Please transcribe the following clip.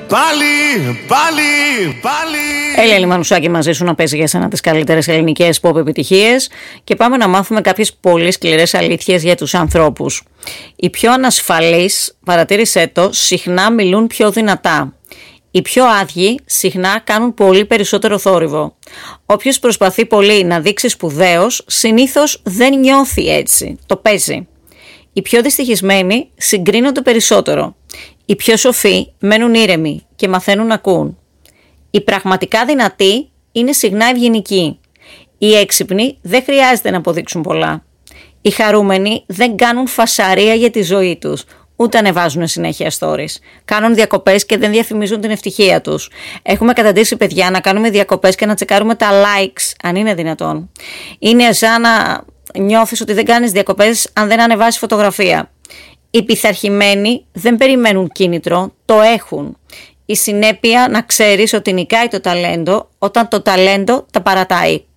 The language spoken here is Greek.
Έλα Λιμανουσάκη μαζί σου να παίζει για σένα τις καλύτερες ελληνικές pop επιτυχίες και πάμε να μάθουμε κάποιες πολύ σκληρές αλήθειες για τους ανθρώπους. Οι πιο ανασφαλείς, παρατήρησέ το, συχνά μιλούν πιο δυνατά. Οι πιο άδειοι συχνά κάνουν πολύ περισσότερο θόρυβο. Όποιος προσπαθεί πολύ να δείξει σπουδαίος, συνήθως δεν νιώθει έτσι, το παίζει. Οι πιο δυστυχισμένοι συγκρίνονται περισσότερο. Οι πιο σοφοί μένουν ήρεμοι και μαθαίνουν να ακούν. Οι πραγματικά δυνατοί είναι συχνά ευγενικοί. Οι έξυπνοι δεν χρειάζεται να αποδείξουν πολλά. Οι χαρούμενοι δεν κάνουν φασαρία για τη ζωή τους, ούτε ανεβάζουν συνέχεια stories. Κάνουν διακοπές και δεν διαφημίζουν την ευτυχία τους. Έχουμε καταντήσει παιδιά να κάνουμε διακοπές και να τσεκάρουμε τα likes, αν είναι δυνατόν. Είναι σαν να νιώθεις ότι δεν κάνεις διακοπές αν δεν ανεβάσεις φωτογραφία. Οι πειθαρχημένοι δεν περιμένουν κίνητρο, το έχουν. Η συνέπεια να ξέρεις ότι νικάει το ταλέντο όταν το ταλέντο τα παρατάει.